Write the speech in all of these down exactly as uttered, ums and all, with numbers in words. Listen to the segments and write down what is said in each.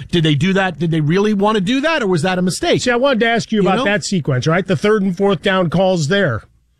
Did they do that? Did they really want to do that, or was that a mistake? See, I wanted to ask you, you about know? that sequence, right? The third and fourth down calls there.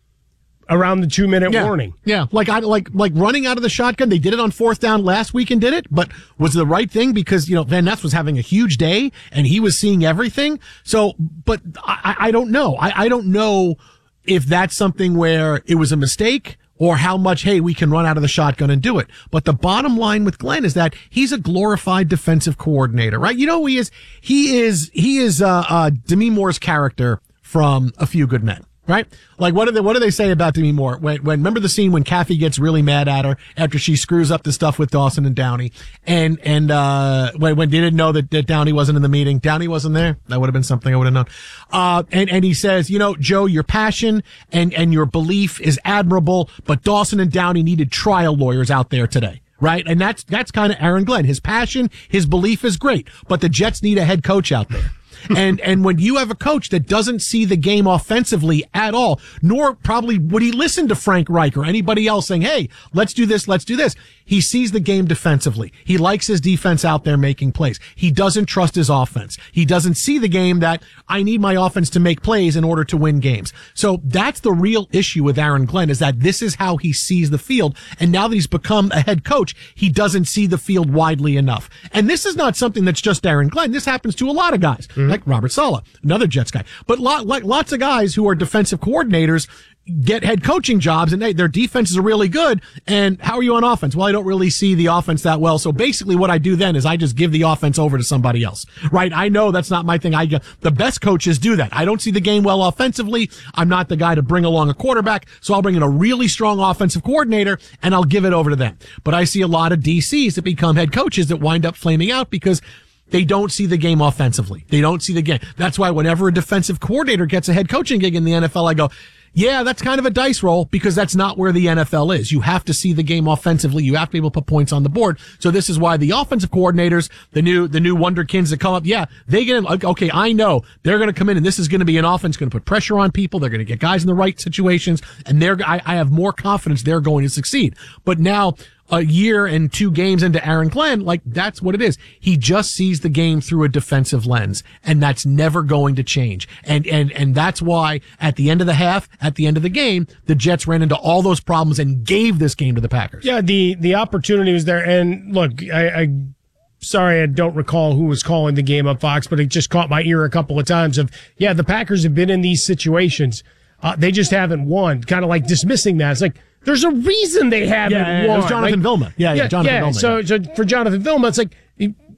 Around the two-minute yeah. warning. Yeah, like I like like running out of the shotgun. They did it on fourth down last week and did it, but was it the right thing? Because, you know, Van Ness was having a huge day and he was seeing everything. So, but I, I don't know. I, I don't know if that's something where it was a mistake or how much, hey, we can run out of the shotgun and do it. But the bottom line with Glenn is that he's a glorified defensive coordinator, right? You know who he is? He is, he is, uh, uh, Demi Moore's character from A Few Good Men. Right? Like, what do they, what do they say about Demi Moore? When, when, remember the scene when Kathy gets really mad at her after she screws up the stuff with Dawson and Downey? And, and, uh, when, when they didn't know that, that Downey wasn't in the meeting, Downey wasn't there. That would have been something I would have known. Uh, and, and he says, you know, Joe, your passion and, and your belief is admirable, but Dawson and Downey needed trial lawyers out there today. Right? And that's, that's kind of Aaron Glenn. His passion, his belief is great, but the Jets need a head coach out there. and and when you have a coach that doesn't see the game offensively at all, nor probably would he listen to Frank Reich or anybody else saying, hey, let's do this, let's do this. He sees the game defensively. He likes his defense out there making plays. He doesn't trust his offense. He doesn't see the game that I need my offense to make plays in order to win games. So that's the real issue with Aaron Glenn, is that this is how he sees the field. And now that he's become a head coach, he doesn't see the field widely enough. And this is not something that's just Aaron Glenn. This happens to a lot of guys, mm-hmm. like Robert Saleh, another Jets guy. But lot, like lots of guys who are defensive coordinators get head coaching jobs, and they, their defenses are really good. And how are you on offense? Well, I don't really see the offense that well. So basically what I do then is I just give the offense over to somebody else, right? I know that's not my thing. I the best coaches do that. I don't see the game well offensively. I'm not the guy to bring along a quarterback. So I'll bring in a really strong offensive coordinator and I'll give it over to them. But I see a lot of D Cs that become head coaches that wind up flaming out because they don't see the game offensively. They don't see the game. That's why whenever a defensive coordinator gets a head coaching gig in the N F L, I go, yeah, that's kind of a dice roll, because that's not where the N F L is. You have to see the game offensively. You have to be able to put points on the board. So this is why the offensive coordinators, the new, the new wonderkins that come up, yeah, they get in, okay, I know they're going to come in and this is going to be an offense going to put pressure on people. They're going to get guys in the right situations, and they're, I, I have more confidence they're going to succeed. But now, a year and two games into Aaron Glenn, like, that's what it is. He just sees the game through a defensive lens, and that's never going to change. And, and, and that's why at the end of the half, at the end of the game, the Jets ran into all those problems and gave this game to the Packers. Yeah, the, the opportunity was there. And look, I, I, sorry, I don't recall who was calling the game on Fox, but it just caught my ear a couple of times of, yeah, the Packers have been in these situations. Uh, they just haven't won. Kind of like dismissing that. It's like, there's a reason they haven't yeah, yeah, won. It was Jonathan like, Vilma. Yeah, yeah, yeah Jonathan yeah, Vilma. So, yeah. so for Jonathan Vilma, it's like,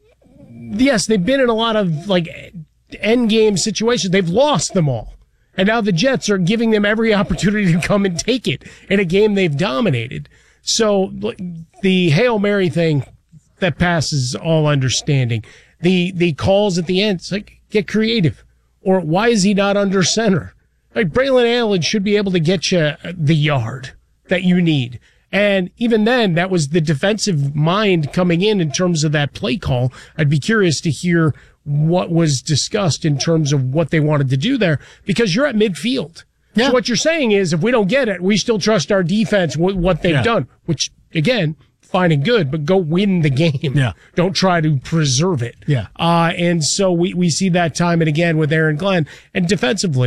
yes, they've been in a lot of like end game situations. They've lost them all. And now the Jets are giving them every opportunity to come and take it in a game they've dominated. So the Hail Mary thing, that passes all understanding. The, the calls at the end, it's like, get creative. Or why is he not under center? Like, Braylon Allen should be able to get you the yard that you need. And even then, that was the defensive mind coming in in terms of that play call. I'd be curious to hear what was discussed in terms of what they wanted to do there, because you're at midfield. Yeah. So what you're saying is, if we don't get it, we still trust our defense, what they've yeah. done, which, again, fine and good, but go win the game. Yeah. Don't try to preserve it. Yeah. Uh, and so we, we see that time and again with Aaron Glenn. And defensively,